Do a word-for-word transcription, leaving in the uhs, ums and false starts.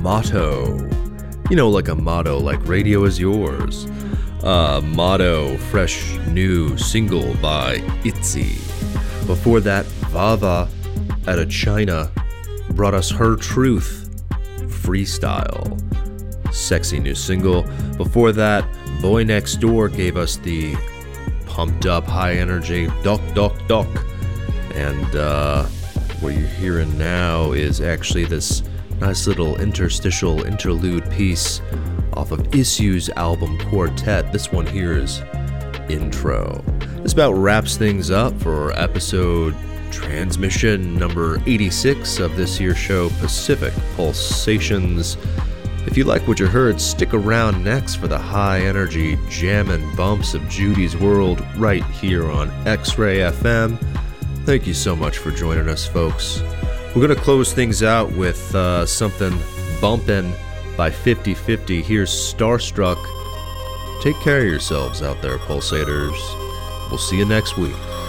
Motto. You know, like a motto, like radio is yours. Uh, Motto, fresh new single by Itzy. Before that, Vava out of China brought us Her Truth, Freestyle. Sexy new single. Before that, Boy Next Door gave us the pumped up, high energy Doc Doc Doc. And uh, what you're hearing now is actually this nice little interstitial interlude piece off of Issues album Quartet. This one here is Intro. This about wraps things up for episode transmission number eighty-six of this year's show, Pacific Pulsations. If you like what you heard, stick around next for the high energy jammin' bumps of Judy's World right here on X-Ray F M. Thank you so much for joining us, folks. We're going to close things out with uh, something bumpin' by fifty fifty. Here's Starstruck. Take care of yourselves out there, pulsators. We'll see you next week.